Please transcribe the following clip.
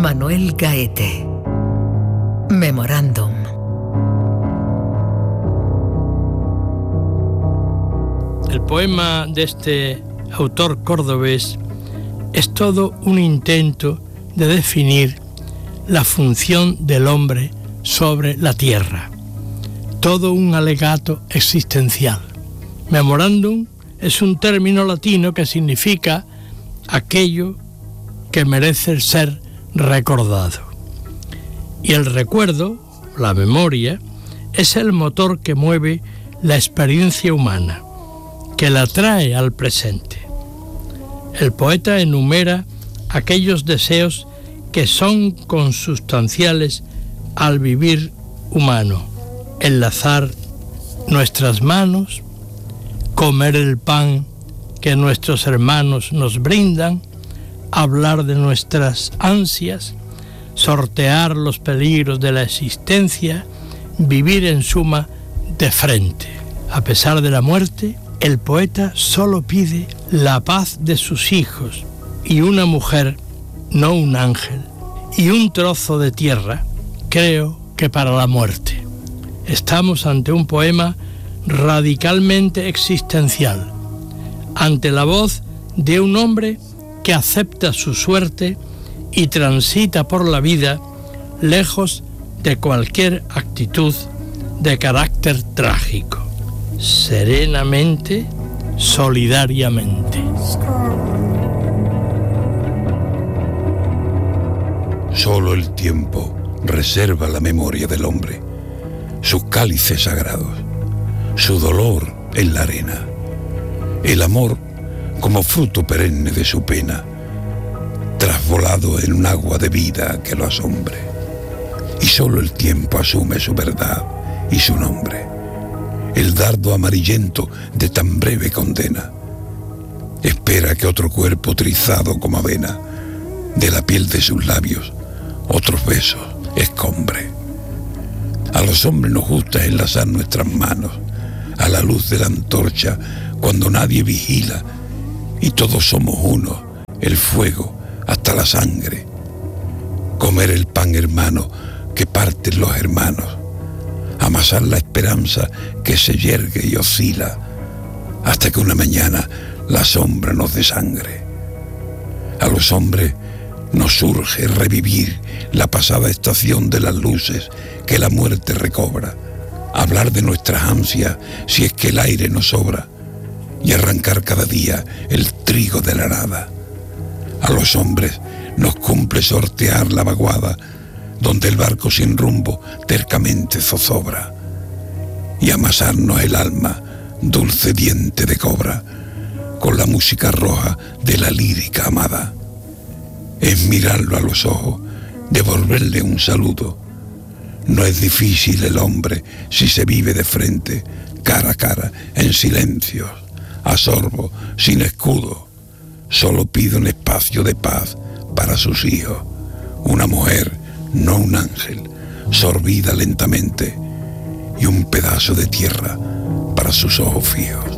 Manuel Gaete. Memorándum. El poema de este autor cordobés es todo un intento de definir la función del hombre sobre la tierra, todo un alegato existencial. Memorándum es un término latino que significa aquello que merece ser recordado. Y el recuerdo, la memoria, es el motor que mueve la experiencia humana, que la trae al presente. El poeta enumera aquellos deseos que son consustanciales al vivir humano: enlazar nuestras manos, comer el pan que nuestros hermanos nos brindan, hablar de nuestras ansias, sortear los peligros de la existencia, vivir en suma de frente. A pesar de la muerte, el poeta solo pide la paz de sus hijos y una mujer, no un ángel, y un trozo de tierra, creo que para la muerte. Estamos ante un poema radicalmente existencial, ante la voz de un hombre que acepta su suerte y transita por la vida lejos de cualquier actitud de carácter trágico, serenamente, solidariamente. Solo el tiempo reserva la memoria del hombre, sus cálices sagrados, su dolor en la arena, el amor como fruto perenne de su pena, trasvolado en un agua de vida que lo asombre. Y solo el tiempo asume su verdad y su nombre, el dardo amarillento de tan breve condena. Espera que otro cuerpo trizado como avena, de la piel de sus labios, otros besos escombre. A los hombres nos gusta enlazar nuestras manos a la luz de la antorcha cuando nadie vigila y todos somos uno, el fuego hasta la sangre. Comer el pan hermano que parten los hermanos, amasar la esperanza que se yergue y oscila hasta que una mañana la sombra nos desangre. A los hombres nos surge revivir la pasada estación de las luces que la muerte recobra, hablar de nuestras ansias si es que el aire nos sobra y arrancar cada día el trigo de la arada. A los hombres nos cumple sortear la vaguada donde el barco sin rumbo tercamente zozobra y amasarnos el alma dulce diente de cobra con la música roja de la lírica amada. Es mirarlo a los ojos, devolverle un saludo. No es difícil el hombre si se vive de frente, cara a cara, en silencio, a sorbo, sin escudo. Solo pide un espacio de paz para sus hijos, una mujer, no un ángel, sorbida lentamente, y un pedazo de tierra para sus ojos fijos.